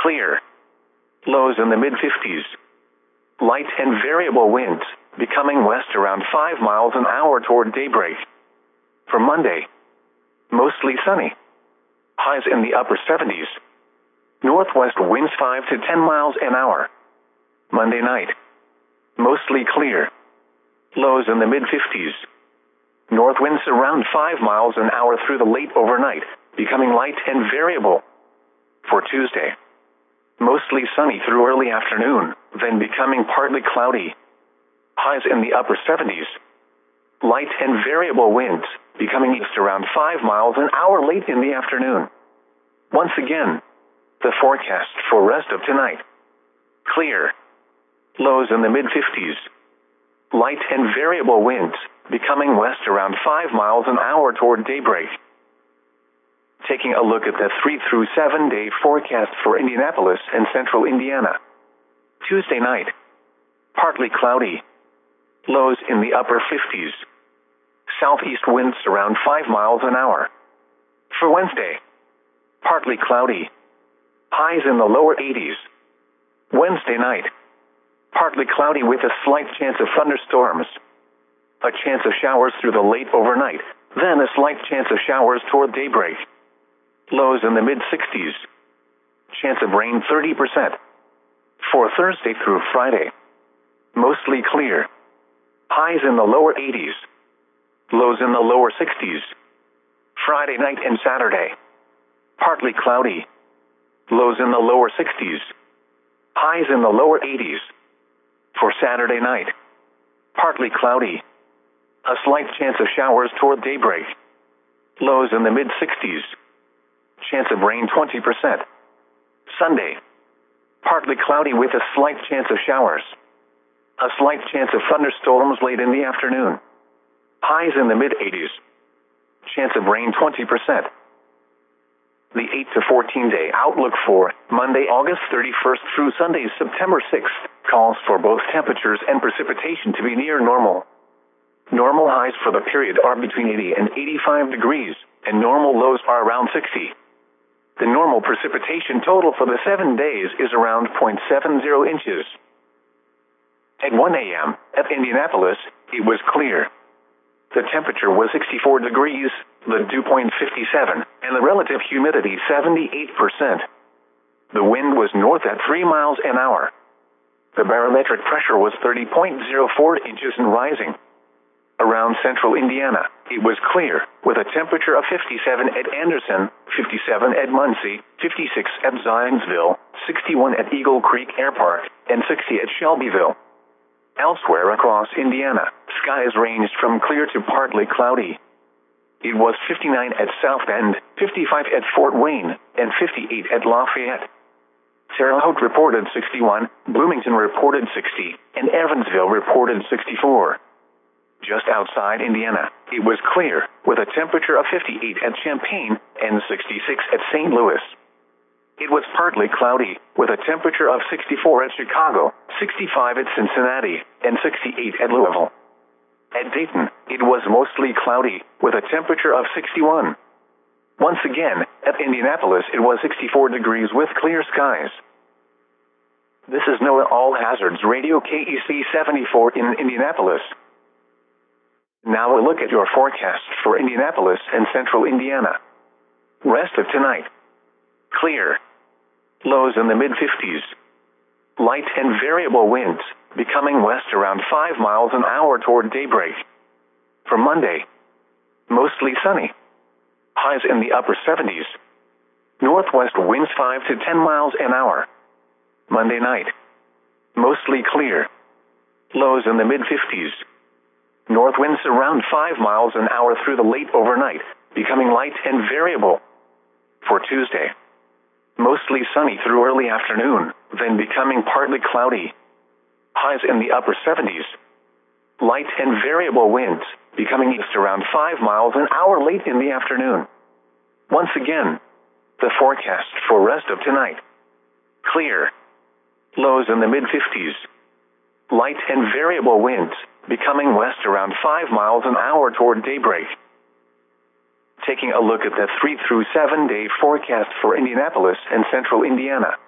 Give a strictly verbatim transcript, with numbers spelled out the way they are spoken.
Clear. Lows in the mid fifties. Light and variable winds, becoming west around five miles an hour toward daybreak. For Monday, mostly sunny. Highs in the upper seventies. Northwest winds five to ten miles an hour. Monday night, mostly clear. Lows in the mid fifties. North winds around five miles an hour through the late overnight, becoming light and variable. For Tuesday, mostly sunny through early afternoon, then becoming partly cloudy. Highs in the upper seventies. Light and variable winds, becoming east around five miles an hour late in the afternoon. Once again, the forecast for rest of tonight. Clear. Lows in the mid fifties. Light and variable winds, becoming west around five miles an hour toward daybreak. Taking a look at the three through seven day forecast for Indianapolis and central Indiana. Tuesday night, partly cloudy. Lows in the upper fifties. Southeast winds around five miles an hour. For Wednesday, partly cloudy. Highs in the lower eighties. Wednesday night, partly cloudy with a slight chance of thunderstorms. A chance of showers through the late overnight, then a slight chance of showers toward daybreak. Lows in the mid sixties. Chance of rain thirty percent. For Thursday through Friday, mostly clear. Highs in the lower eighties. Lows in the lower sixties. Friday night and Saturday, partly cloudy. Lows in the lower sixties. Highs in the lower eighties. For Saturday night, partly cloudy. A slight chance of showers toward daybreak. Lows in the mid sixties. Chance of rain twenty percent. Sunday, partly cloudy with a slight chance of showers. A slight chance of thunderstorms late in the afternoon. Highs in the mid eighties. Chance of rain twenty percent. The eight to fourteen day outlook for Monday, August thirty-first through Sunday, September sixth, calls for both temperatures and precipitation to be near normal. Normal highs for the period are between eighty and eighty-five degrees, and normal lows are around sixty. The normal precipitation total for the seven days is around zero point seven zero inches. At one a m at Indianapolis, it was clear. The temperature was sixty-four degrees, the dew point fifty-seven, and the relative humidity seventy-eight percent. The wind was north at three miles an hour. The barometric pressure was thirty point zero four inches and rising. Around central Indiana, it was clear, with a temperature of fifty-seven at Anderson, fifty-seven at Muncie, fifty-six at Zionsville, sixty-one at Eagle Creek Air Park, and sixty at Shelbyville. Elsewhere across Indiana, skies ranged from clear to partly cloudy. It was fifty-nine at South Bend, fifty-five at Fort Wayne, and fifty-eight at Lafayette. Terre Haute reported sixty-one, Bloomington reported sixty, and Evansville reported sixty-four. Just outside Indiana, it was clear, with a temperature of fifty-eight at Champaign and sixty-six at Saint Louis. It was partly cloudy, with a temperature of sixty-four at Chicago, sixty-five at Cincinnati, and sixty-eight at Louisville. At Dayton, it was mostly cloudy, with a temperature of sixty-one. Once again, at Indianapolis it was sixty-four degrees with clear skies. This is NOAA All Hazards Radio K E C seventy-four in Indianapolis. Now a look at your forecast for Indianapolis and central Indiana. Rest of tonight. Clear. Lows in the mid fifties. Light and variable winds, becoming west around five miles an hour toward daybreak. For Monday, mostly sunny. Highs in the upper seventies. Northwest winds five to ten miles an hour. Monday night, mostly clear. Lows in the mid fifties. North winds around five miles an hour through the late overnight, becoming light and variable. For Tuesday, mostly sunny through early afternoon, then becoming partly cloudy. Highs in the upper seventies. Light and variable winds, becoming east around five miles an hour late in the afternoon. Once again, the forecast for rest of tonight. Clear. Lows in the mid fifties. Light and variable winds, becoming west around five miles an hour toward daybreak. Taking a look at the three through seven day forecast for Indianapolis and central Indiana.